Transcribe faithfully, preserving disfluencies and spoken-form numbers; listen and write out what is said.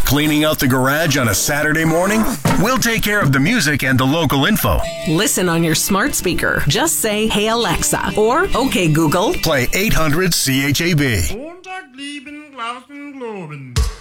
Cleaning out the garage on a Saturday morning? We'll take care of the music and the local info. Listen on your smart speaker. Just say, "Hey Alexa," or "Okay Google." Play eight hundred C H A B. Montag, lieben, Glauben, Globen.